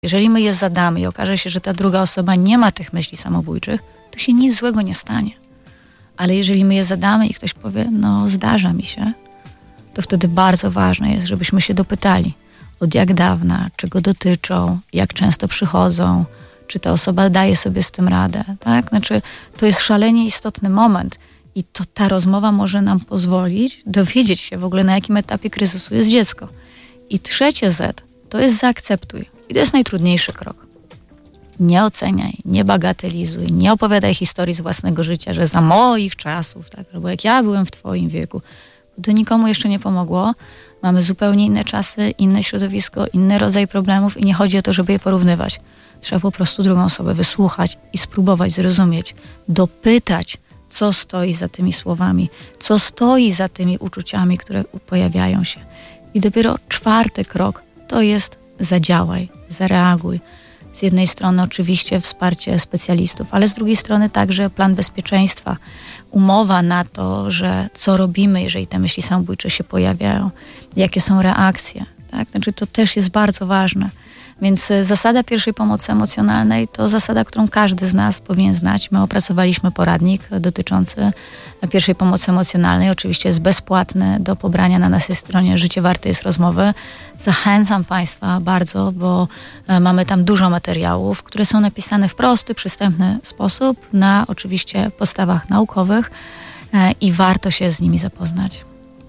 Jeżeli my je zadamy i okaże się, że ta druga osoba nie ma tych myśli samobójczych, to się nic złego nie stanie. Ale jeżeli my je zadamy i ktoś powie, no zdarza mi się, to wtedy bardzo ważne jest, żebyśmy się dopytali, od jak dawna, czego dotyczą, jak często przychodzą, czy ta osoba daje sobie z tym radę, tak? Znaczy, to jest szalenie istotny moment i to ta rozmowa może nam pozwolić dowiedzieć się w ogóle, na jakim etapie kryzysu jest dziecko. I trzecie Z to jest zaakceptuj. I to jest najtrudniejszy krok. Nie oceniaj, nie bagatelizuj, nie opowiadaj historii z własnego życia, że za moich czasów, tak, albo jak ja byłem w twoim wieku. To nikomu jeszcze nie pomogło. Mamy zupełnie inne czasy, inne środowisko, inny rodzaj problemów i nie chodzi o to, żeby je porównywać. Trzeba po prostu drugą osobę wysłuchać i spróbować zrozumieć, dopytać, co stoi za tymi słowami, co stoi za tymi uczuciami, które pojawiają się. I dopiero czwarty krok to jest zadziałaj, zareaguj. Z jednej strony oczywiście wsparcie specjalistów, ale z drugiej strony także plan bezpieczeństwa, umowa na to, że co robimy, jeżeli te myśli samobójcze się pojawiają, jakie są reakcje. Tak? Znaczy to też jest bardzo ważne. Więc zasada pierwszej pomocy emocjonalnej to zasada, którą każdy z nas powinien znać. My opracowaliśmy poradnik dotyczący pierwszej pomocy emocjonalnej. Oczywiście jest bezpłatny do pobrania na naszej stronie Życie warte jest rozmowy. Zachęcam Państwa bardzo, bo mamy tam dużo materiałów, które są napisane w prosty, przystępny sposób na oczywiście podstawach naukowych i warto się z nimi zapoznać.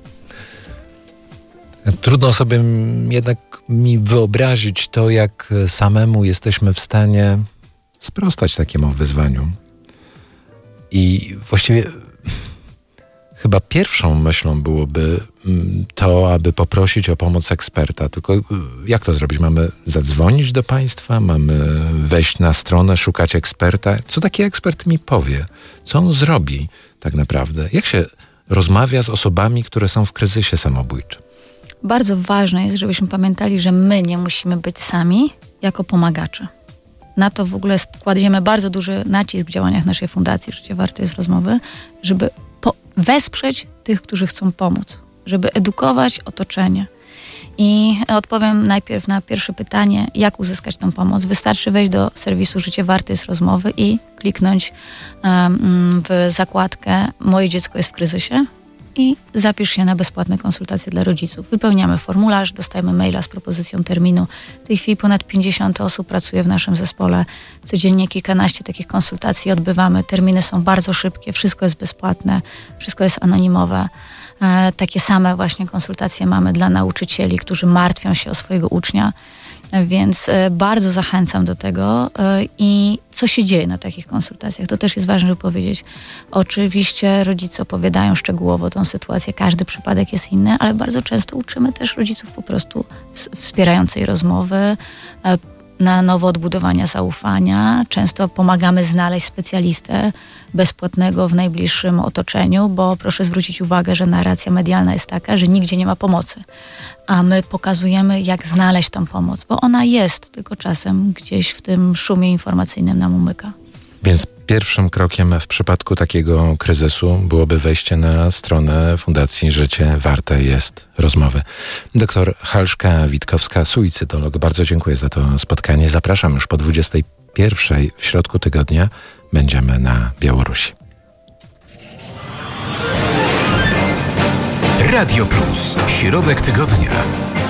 Trudno sobie jednak mi wyobrazić to, jak samemu jesteśmy w stanie sprostać takiemu wyzwaniu. I właściwie chyba pierwszą myślą byłoby to, aby poprosić o pomoc eksperta. Tylko jak to zrobić? Mamy zadzwonić do państwa? Mamy wejść na stronę, szukać eksperta? Co taki ekspert mi powie? Co on zrobi tak naprawdę? Jak się rozmawia z osobami, które są w kryzysie samobójczym? Bardzo ważne jest, żebyśmy pamiętali, że my nie musimy być sami jako pomagacze. Na to w ogóle kładziemy bardzo duży nacisk w działaniach naszej fundacji Życie warte jest rozmowy, żeby wesprzeć tych, którzy chcą pomóc, żeby edukować otoczenie. I odpowiem najpierw na pierwsze pytanie, jak uzyskać tą pomoc. Wystarczy wejść do serwisu Życie warte jest rozmowy i kliknąć w zakładkę Moje dziecko jest w kryzysie i zapisz się na bezpłatne konsultacje dla rodziców. Wypełniamy formularz, dostajemy maila z propozycją terminu. W tej chwili ponad 50 osób pracuje w naszym zespole. Codziennie kilkanaście takich konsultacji odbywamy. Terminy są bardzo szybkie, wszystko jest bezpłatne, wszystko jest anonimowe. Takie same właśnie konsultacje mamy dla nauczycieli, którzy martwią się o swojego ucznia. Więc bardzo zachęcam do tego. I co się dzieje na takich konsultacjach? To też jest ważne, żeby powiedzieć. Oczywiście rodzice opowiadają szczegółowo tą sytuację, każdy przypadek jest inny, ale bardzo często uczymy też rodziców po prostu wspierającej rozmowy, na nowo odbudowania zaufania. Często pomagamy znaleźć specjalistę bezpłatnego w najbliższym otoczeniu, bo proszę zwrócić uwagę, że narracja medialna jest taka, że nigdzie nie ma pomocy. A my pokazujemy, jak znaleźć tą pomoc, bo ona jest, tylko czasem gdzieś w tym szumie informacyjnym nam umyka. Więc pierwszym krokiem w przypadku takiego kryzysu byłoby wejście na stronę Fundacji Życie warte jest rozmowy. Doktor Halszka Witkowska, suicydolog. Bardzo dziękuję za to spotkanie. Zapraszam już po 21:00 w środku tygodnia. Będziemy na Białorusi. Radio Plus. Środek tygodnia.